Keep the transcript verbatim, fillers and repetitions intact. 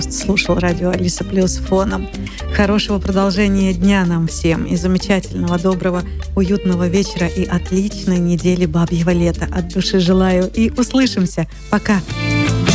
слушал радио Алиса Плюс фоном. Хорошего продолжения дня нам всем и замечательного, доброго, уютного вечера и отличной недели бабьего лета. От души желаю и услышимся. Пока!